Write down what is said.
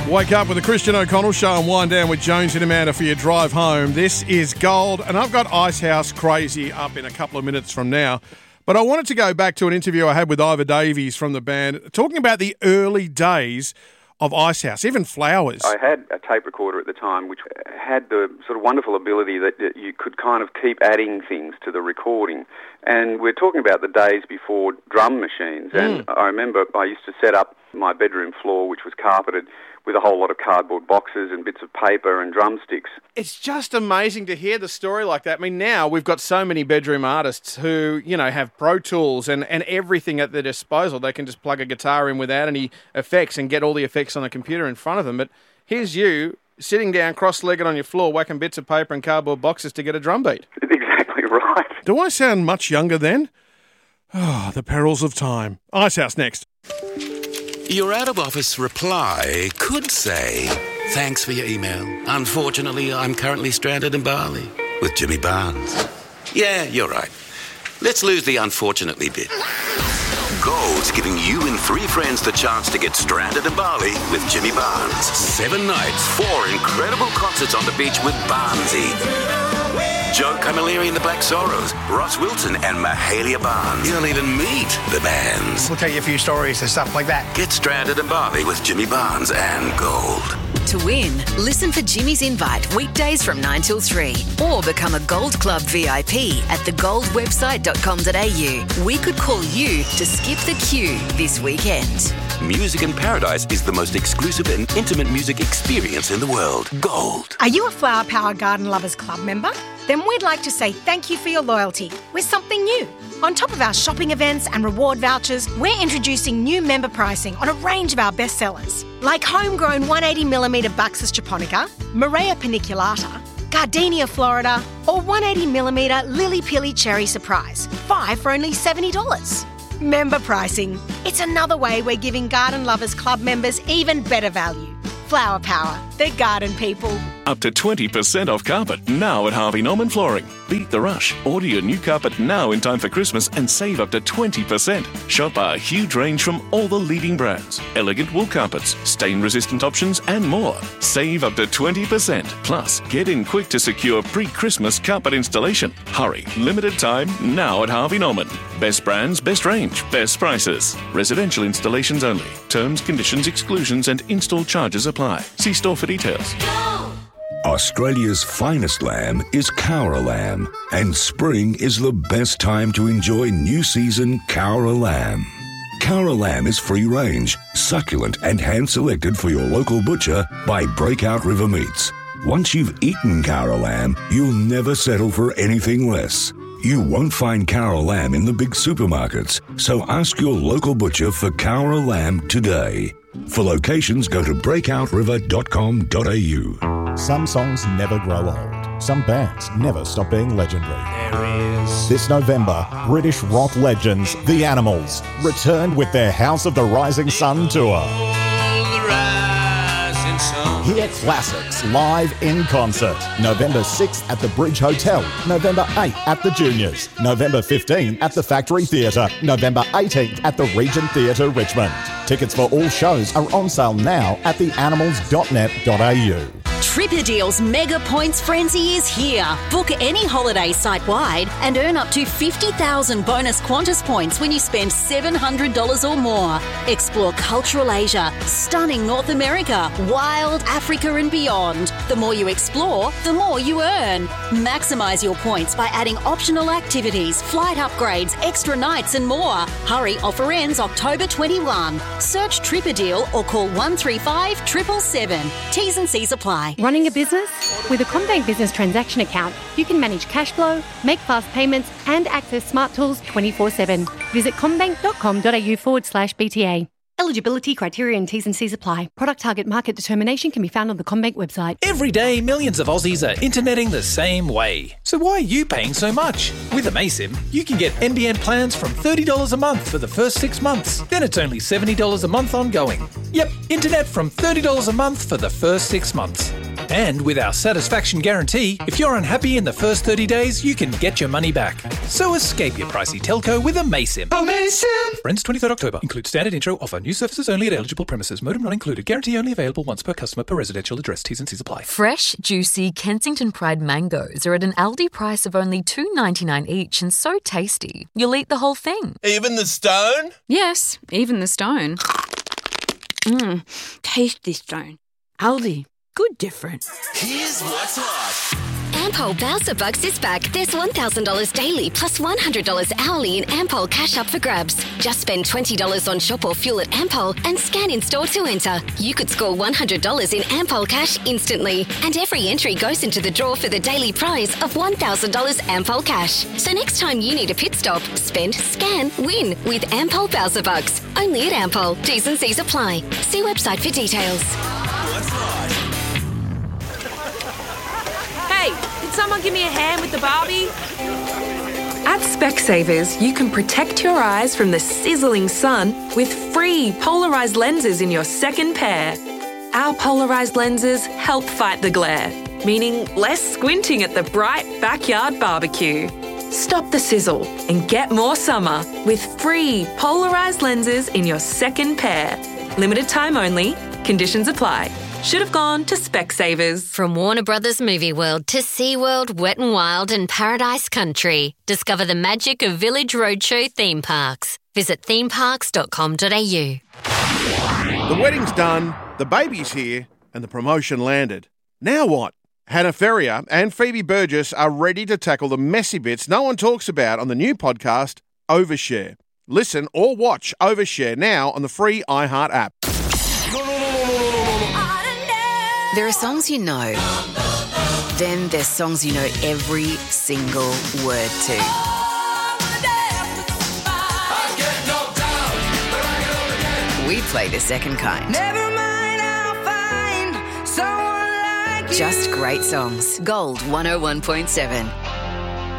Wake up with the Christian O'Connell Show and wind down with Jones and Amanda for your drive home. This is Gold, and I've got Icehouse Crazy up in a couple of minutes from now. But I wanted to go back to an interview I had with Ivor Davies from the band, talking about the early days of Icehouse, even Flowers. I had a tape recorder at the time which had the sort of wonderful ability that you could kind of keep adding things to the recording. And we're talking about the days before drum machines. And I remember I used to set up my bedroom floor, which was carpeted, with a whole lot of cardboard boxes and bits of paper and drumsticks. It's just amazing to hear the story like that. I mean, now we've got so many bedroom artists who, you know, have Pro Tools and everything at their disposal. They can just plug a guitar in without any effects and get all the effects on the computer in front of them. But here's you sitting down cross-legged on your floor, whacking bits of paper and cardboard boxes to get a drum beat. Exactly right. Do I sound much younger then? Oh, the perils of time. Icehouse next. Your out-of-office reply could say, thanks for your email. Unfortunately, I'm currently stranded in Bali with Jimmy Barnes. Yeah, you're right. Let's lose the unfortunately bit. Gold's giving you and 3 friends the chance to get stranded in Bali with Jimmy Barnes. 7 nights, 4 incredible concerts on the beach with Barnesy. Joe Camilleri and the Black Sorrows, Ross Wilson and Mahalia Barnes. You'll even meet the bands. We'll tell you a few stories and stuff like that. Get stranded in Bali with Jimmy Barnes and Gold. To win, listen for Jimmy's Invite weekdays from 9 till 3 or become a Gold Club VIP at thegoldwebsite.com.au. We could call you to skip the queue this weekend. Music in Paradise is the most exclusive and intimate music experience in the world. Gold. Are you a Flower Power Garden Lovers Club member? Then we'd like to say thank you for your loyalty with something new. On top of our shopping events and reward vouchers, we're introducing new member pricing on a range of our bestsellers, like homegrown 180mm Buxus japonica, Morea paniculata, Gardenia Florida, or 180mm Lily Pilly Cherry Surprise, 5 for only $70. Member pricing. It's another way we're giving Garden Lovers Club members even better value. Flower Power, the garden people. Up to 20% off carpet now at Harvey Norman Flooring. Beat the rush. Order your new carpet now in time for Christmas and save up to 20%. Shop our huge range from all the leading brands. Elegant wool carpets, stain-resistant options and more. Save up to 20%. Plus, get in quick to secure pre-Christmas carpet installation. Hurry. Limited time now at Harvey Norman. Best brands, best range, best prices. Residential installations only. Terms, conditions, exclusions and install charges apply. See store for details. Australia's finest lamb is Cowra lamb, and spring is the best time to enjoy new season Cowra lamb. Cowra lamb is free range, succulent and hand-selected for your local butcher by Breakout River Meats. Once you've eaten Cowra lamb, you'll never settle for anything less. You won't find Cowra lamb in the big supermarkets, so ask your local butcher for Cowra lamb today. For locations, go to breakouriver.com.au. Some songs never grow old. Some bands never stop being legendary. This November, British rock legends, The Animals, returned with their House of the Rising Sun tour. Hear classics live in concert. November 6th at the Bridge Hotel. November 8th at the Juniors. November 15th at the Factory Theatre. November 18th at the Regent Theatre, Richmond. Tickets for all shows are on sale now at theanimals.net.au. Tripadeal's Mega Points Frenzy is here. Book any holiday site-wide and earn up to 50,000 bonus Qantas points when you spend $700 or more. Explore cultural Asia, stunning North America, wild Africa and beyond. The more you explore, the more you earn. Maximise your points by adding optional activities, flight upgrades, extra nights and more. Hurry, offer ends October 21. Search Tripadeal or call 135 777. T's and C's apply. Running a business? With a CommBank Business Transaction Account, you can manage cash flow, make fast payments and access smart tools 24/7. Visit commbank.com.au/BTA. Eligibility criteria and T's and C's apply. Product target market determination can be found on the CommBank website. Every day, millions of Aussies are interneting the same way. So why are you paying so much? With Amaysim, you can get NBN plans from $30 a month for the first 6 months. Then it's only $70 a month ongoing. Yep, internet from $30 a month for the first 6 months. And with our satisfaction guarantee, if you're unhappy in the first 30 days, you can get your money back. So escape your pricey telco with amaysim. Amaysim! Friends 23rd October. Include standard intro. Offer new services only at eligible premises. Modem not included. Guarantee only available once per customer per residential address. T's and C's apply. Fresh, juicy Kensington Pride mangoes are at an Aldi price of only $2.99 each and so tasty. You'll eat the whole thing. Even the stone? Yes, even the stone. Tasty stone. Aldi. Good different. Here's what's hot. Ampol Bowser Bucks is back. There's $1,000 daily plus $100 hourly in Ampol cash up for grabs. Just spend $20 on shop or fuel at Ampol and scan in store to enter. You could score $100 in Ampol cash instantly. And every entry goes into the draw for the daily prize of $1,000 Ampol cash. So next time you need a pit stop, spend, scan, win with Ampol Bowser Bucks. Only at Ampol. T's and C's apply. See website for details. What's hot? Hey, can someone give me a hand with the Barbie? At Specsavers, you can protect your eyes from the sizzling sun with free polarised lenses in your second pair. Our polarised lenses help fight the glare, meaning less squinting at the bright backyard barbecue. Stop the sizzle and get more summer with free polarised lenses in your second pair. Limited time only. Conditions apply. Should have gone to Specsavers. From Warner Brothers Movie World to SeaWorld, Wet n Wild and Paradise Country. Discover the magic of Village Roadshow theme parks. Visit themeparks.com.au. The wedding's done, the baby's here, and the promotion landed. Now what? Hannah Ferrier and Phoebe Burgess are ready to tackle the messy bits no one talks about on the new podcast, Overshare. Listen or watch Overshare now on the free iHeart app. There are songs you know. Then there's songs you know every single word to. We play the second kind. Never mind, I'll find someone like you. Just great songs. Gold 101.7.